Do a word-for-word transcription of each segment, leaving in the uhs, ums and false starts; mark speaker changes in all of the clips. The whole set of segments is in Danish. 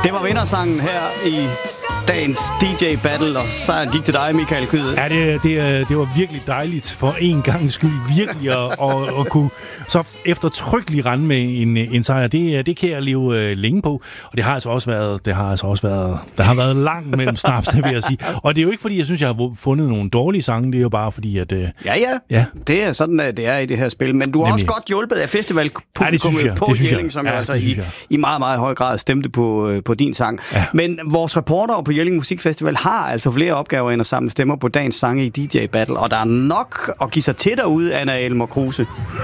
Speaker 1: Det var vindersangen her i dagens D J Battle, og sejren gik til dig, Michael Kyed.
Speaker 2: Ja, det, det, det var virkelig dejligt for en gangs skyld virkelig at, at, at kunne så eftertrykkeligt rende med en, en sejr. Det, det kan jeg leve længe på, og det har altså også været, det har altså også været, der har været langt mellem snaps, det vil jeg sige. Og det er jo ikke fordi, jeg synes, jeg har fundet nogle dårlige sange, det er jo bare fordi, at...
Speaker 1: Ja, ja, ja. Det er sådan, at det er i det her spil, men du har Nemlig. også godt hjulpet af festivalpublikummet ja, på Jelling, som ja, jo altså i, i meget, meget høj grad stemte på, på din sang. Ja. Men vores reportere på Jelling Musikfestival har altså flere opgaver end at samle stemmer på dagens sange i D J Battle, og der er nok at give sig til derude, Anna Elmer Kruse.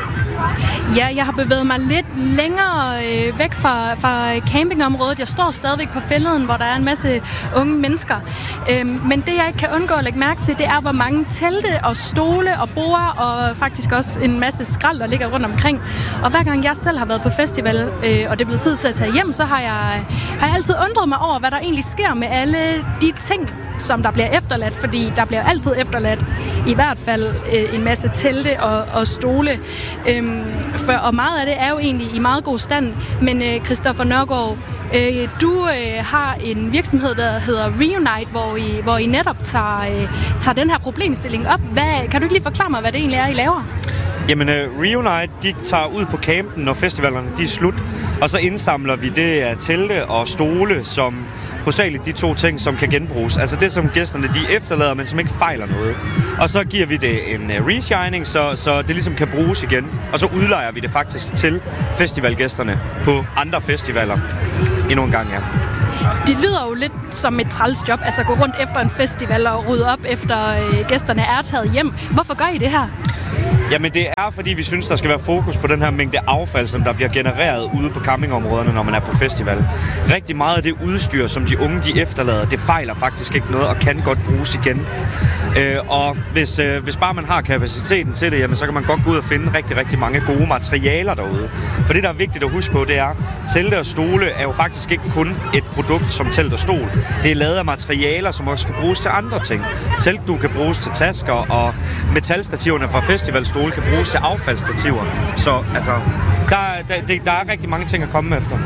Speaker 3: Ja, jeg har bevæget mig lidt længere øh, væk fra, fra campingområdet. Jeg står stadigvæk på fælleden, hvor der er en masse unge mennesker. Øhm, men det, jeg ikke kan undgå at lægge mærke til, det er, hvor mange telte og stole og borde og faktisk også en masse skrald, der ligger rundt omkring. Og hver gang jeg selv har været på festival, øh, og det er blevet tid til at tage hjem, så har jeg, har jeg altid undret mig over, hvad der egentlig sker med alle de ting, som der bliver efterladt, fordi der bliver altid efterladt i hvert fald øh, en masse telte og, og stole. Øhm, for, og meget af det er jo egentlig i meget god stand, men øh, Christoffer Nørgaard, øh, du øh, har en virksomhed, der hedder Reunite, hvor I, hvor I netop tager, øh, tager den her problemstilling op. Hvad, kan du ikke lige forklare mig, hvad det egentlig er, I laver?
Speaker 4: Jamen, uh, Reunite, de tager ud på campen, når festivalerne de er slut, og så indsamler vi det af telte og stole, som hovedsageligt de to ting, som kan genbruges. Altså det, som gæsterne de efterlader, men som ikke fejler noget. Og så giver vi det en uh, reshining, så, så det ligesom kan bruges igen. Og så udlejer vi det faktisk til festivalgæsterne på andre festivaler. Endnu en gang, ja.
Speaker 3: Det lyder jo lidt som et træls job, altså gå rundt efter en festival og rydde op efter øh, gæsterne er taget hjem. Hvorfor gør I det her?
Speaker 4: Jamen det er, fordi vi synes, der skal være fokus på den her mængde affald, som der bliver genereret ude på campingområderne, når man er på festival. Rigtig meget af det udstyr, som de unge de efterlader, det fejler faktisk ikke noget og kan godt bruges igen. Øh, og hvis, øh, hvis bare man har kapaciteten til det, jamen, så kan man godt gå ud og finde rigtig, rigtig mange gode materialer derude. For det, der er vigtigt at huske på, det er, telte og stole er jo faktisk ikke kun et produkt som telt og stol. Det er lavet af materialer, som også skal bruges til andre ting. Teltdug kan bruges til tasker, og metalstativerne fra festivalstole kan bruges til affaldsstativer. Så altså, der, der, der er rigtig mange ting at komme efter.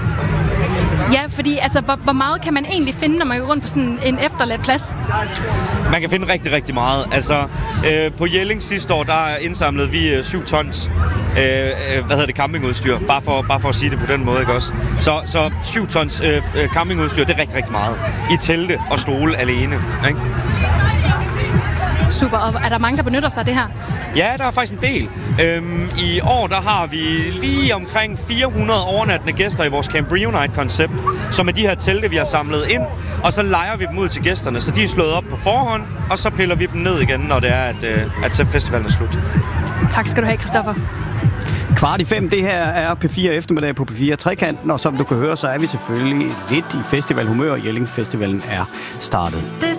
Speaker 3: Ja, fordi altså, hvor, hvor meget kan man egentlig finde, når man går rundt på sådan en efterladt plads?
Speaker 4: Man kan finde rigtig, rigtig meget. Altså, øh, på Jelling sidste år, der indsamlede vi øh, syv tons øh, hvad hedder det, campingudstyr. Bare for, bare for at sige det på den måde, ikke også? Så, så syv tons øh, campingudstyr, det er rigtig, rigtig meget. I telte og stole alene, ikke?
Speaker 3: Super, og er der mange, der benytter sig af det her?
Speaker 4: Ja, der er faktisk en del. Øhm, I år der har vi lige omkring fire hundrede overnattende gæster i vores Camp Reunite-koncept, som er de her telte, vi har samlet ind, og så lejer vi dem ud til gæsterne, så de er slået op på forhånd, og så piller vi dem ned igen, når det er, at, at festivalen er slut.
Speaker 3: Tak skal du have, Christoffer.
Speaker 1: Kvart i fem, det her er P fire eftermiddag på P fire Trekanten, og som du kan høre, så er vi selvfølgelig lidt i festivalhumør, og Jelling Festivalen er startet.